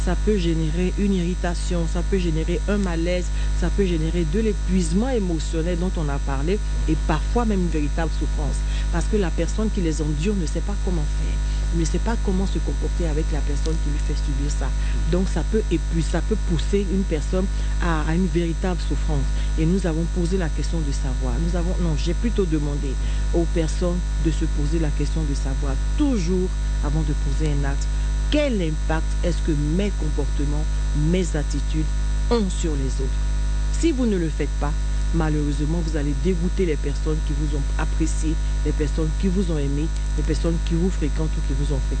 Ça peut générer une irritation, ça peut générer un malaise, ça peut générer de l'épuisement émotionnel dont on a parlé et parfois même une véritable souffrance. Parce que la personne qui les endure ne sait pas comment faire, ne sait pas comment se comporter avec la personne qui lui fait subir ça. Donc ça peut épuiser, ça peut pousser une personne à une véritable souffrance. Et nous avons posé la question de savoir. J'ai plutôt demandé aux personnes de se poser la question de savoir toujours avant de poser un acte. Quel impact est-ce que mes comportements, mes attitudes ont sur les autres? Si vous ne le faites pas, malheureusement, vous allez dégoûter les personnes qui vous ont apprécié, les personnes qui vous ont aimé, les personnes qui vous fréquentent ou qui vous ont fréquenté.